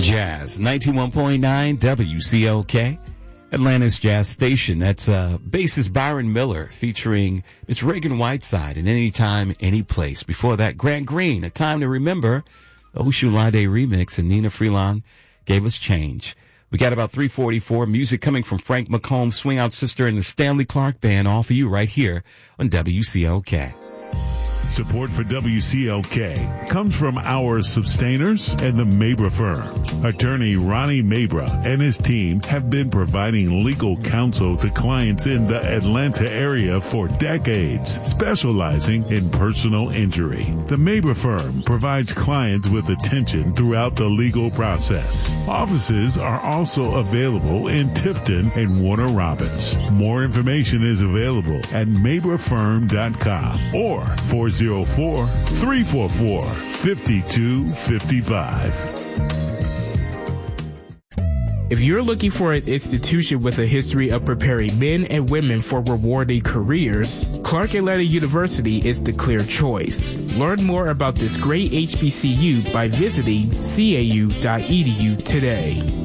Jazz, 91.9 WCLK, Atlanta's Jazz Station. That's bassist Byron Miller featuring Miss Reagan Whiteside in Anytime, Any Place. Before that, Grant Green, A Time to Remember, the Oshulade remix, and Nina Freelon gave us Change. We got about 3:44 music coming from Frank McComb, Swing Out Sister, and the Stanley Clark Band, all for you right here on WCLK. Support for WCLK comes from our sustainers and the Mabra firm. Attorney Ronnie Mabra and his team have been providing legal counsel to clients in the Atlanta area for decades, specializing in personal injury. The Mabra firm provides clients with attention throughout the legal process. Offices are also available in Tifton and Warner Robins. More information is available at mabrafirm.com or 404-344-5255. If you're looking for an institution with a history of preparing men and women for rewarding careers, Clark Atlanta University is the clear choice. Learn more about this great HBCU by visiting cau.edu today.